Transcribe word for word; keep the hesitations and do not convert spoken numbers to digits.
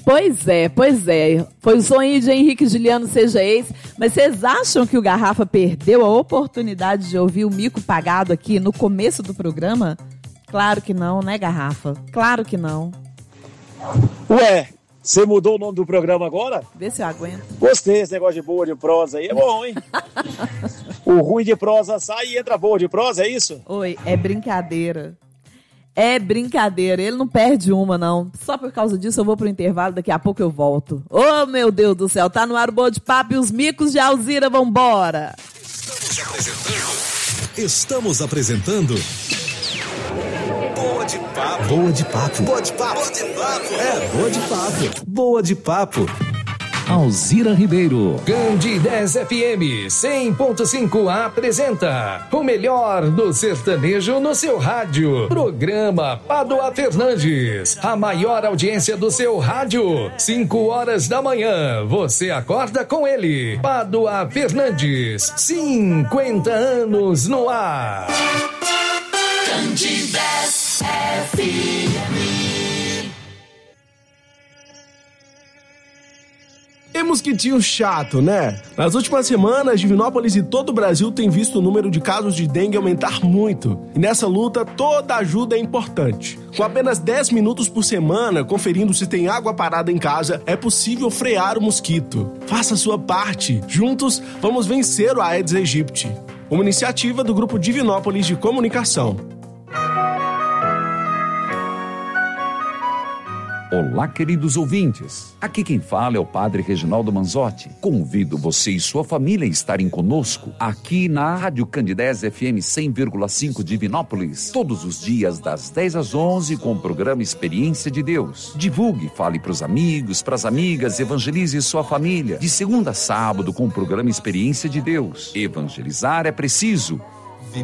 Pois é, pois é. Foi o sonho de Henrique Juliano seja esse. Mas vocês acham que o Garrafa perdeu a oportunidade de ouvir o mico pagado aqui no começo do programa? Claro que não, né, Garrafa? Claro que não. Ué, você mudou o nome do programa agora? Vê se eu aguento. Gostei desse negócio de boa de prosa aí, é bom, hein? O ruim de prosa sai e entra boa de prosa, é isso? Oi, é brincadeira. É brincadeira, ele não perde uma, não. Só por causa disso eu vou pro intervalo, daqui a pouco eu volto. Ô, oh, meu Deus do céu, tá no ar o Boa de Papo e os micos de Alzira, vambora! Estamos apresentando... Boa de Papo. Boa de Papo. Boa de Papo. Boa de Papo. É, Boa de Papo. Boa de Papo. Alzira Ribeiro. Candidez F M cem ponto cinco apresenta o melhor do sertanejo no seu rádio. Programa Pádua Fernandes. A maior audiência do seu rádio. cinco horas da manhã. Você acorda com ele. Pádua Fernandes. cinquenta anos no ar. Candidez F M. E mosquitinho chato, né? Nas últimas semanas, Divinópolis e todo o Brasil têm visto o número de casos de dengue aumentar muito. E nessa luta, toda ajuda é importante. Com apenas dez minutos por semana, conferindo se tem água parada em casa, é possível frear o mosquito. Faça a sua parte. Juntos, vamos vencer o Aedes aegypti. Uma iniciativa do Grupo Divinópolis de Comunicação. Olá, queridos ouvintes. Aqui quem fala é o Padre Reginaldo Manzotti. Convido você e sua família a estarem conosco aqui na Rádio Candidez F M cem vírgula cinco Divinópolis, todos os dias das dez às onze com o programa Experiência de Deus. Divulgue, fale para os amigos, para as amigas, evangelize sua família. De segunda a sábado com o programa Experiência de Deus. Evangelizar é preciso.